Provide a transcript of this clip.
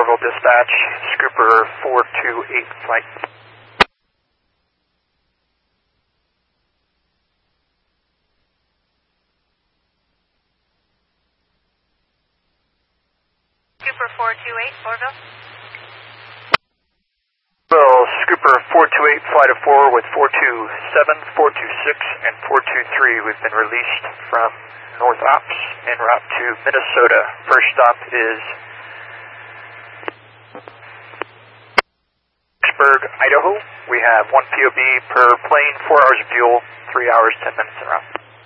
Orville Dispatch, Scooper 428 flight. Scooper 428, Orville. Well, Scooper 428, flight of 4 with 427, 426, and 423. We've been released from North Ops en route to Minnesota. First stop is Vicksburg, Idaho. We have 1 POB per plane, 4 hours of fuel, 3 hours, 10 minutes en route.